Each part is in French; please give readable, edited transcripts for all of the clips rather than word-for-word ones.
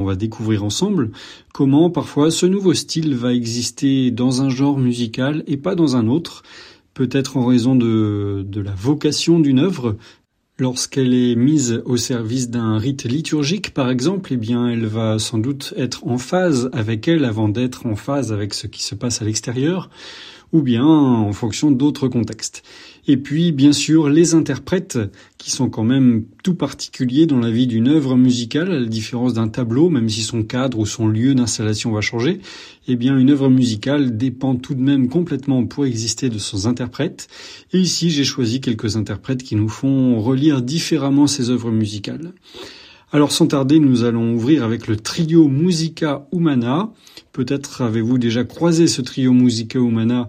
va découvrir ensemble comment parfois ce nouveau style va exister dans un genre musical et pas dans un autre, peut-être en raison de la vocation d'une œuvre. Lorsqu'elle est mise au service d'un rite liturgique, par exemple, eh bien, elle va sans doute être en phase avec elle avant d'être en phase avec ce qui se passe à l'extérieur, ou bien en fonction d'autres contextes. Et puis, bien sûr, les interprètes, qui sont quand même tout particuliers dans la vie d'une œuvre musicale, à la différence d'un tableau, même si son cadre ou son lieu d'installation va changer, eh bien, une œuvre musicale dépend tout de même complètement pour exister de son interprète. Et ici, j'ai choisi quelques interprètes qui nous font relire différemment ces œuvres musicales. Alors sans tarder, nous allons ouvrir avec le trio Musica Humana. Peut-être avez-vous déjà croisé ce trio Musica Humana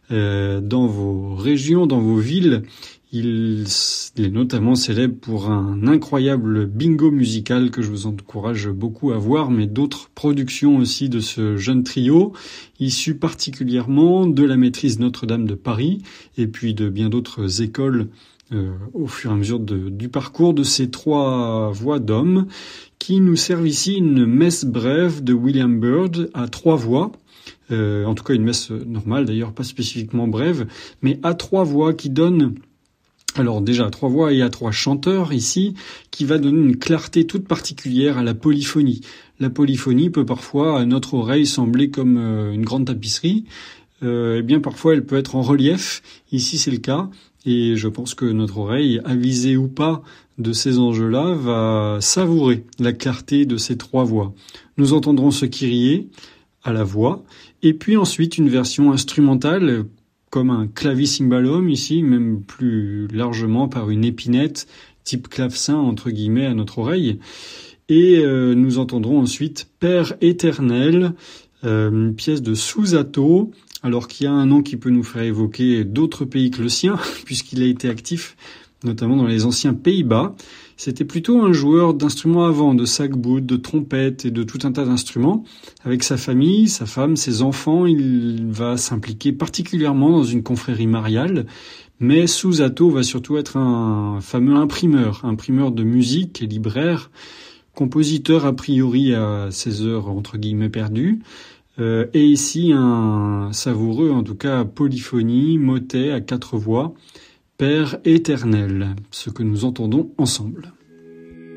dans vos régions, dans vos villes. Il est notamment célèbre pour un incroyable bingo musical que je vous encourage beaucoup à voir, mais d'autres productions aussi de ce jeune trio, issus particulièrement de la maîtrise Notre-Dame de Paris et puis de bien d'autres écoles au fur et à mesure du parcours de ces trois voix d'hommes qui nous servent ici une messe brève de William Byrd à trois voix. En tout cas une messe normale d'ailleurs, pas spécifiquement brève, mais à trois voix qui donne, alors déjà à trois voix et à trois chanteurs ici, qui va donner une clarté toute particulière à la polyphonie. La polyphonie peut parfois à notre oreille sembler comme une grande tapisserie, eh bien parfois elle peut être en relief, ici c'est le cas, et je pense que notre oreille, avisée ou pas de ces enjeux-là, va savourer la clarté de ces trois voix. Nous entendrons ce Kyrie à la voix, et puis ensuite une version instrumentale, comme un clavicimbalum ici, même plus largement par une épinette, type clavecin entre guillemets à notre oreille. Et nous entendrons ensuite Père éternel, une pièce de Susato, alors qu'il y a un nom qui peut nous faire évoquer d'autres pays que le sien, puisqu'il a été actif notamment dans les anciens Pays-Bas. C'était plutôt un joueur d'instruments à vent, de sac-bout, de trompette et de tout un tas d'instruments. Avec sa famille, sa femme, ses enfants, il va s'impliquer particulièrement dans une confrérie mariale. Mais Susato va surtout être un fameux imprimeur de musique et libraire, compositeur a priori à ses heures entre guillemets perdues. Et ici un savoureux, en tout cas polyphonie, motet à quatre voix, Père éternel, ce que nous entendons ensemble.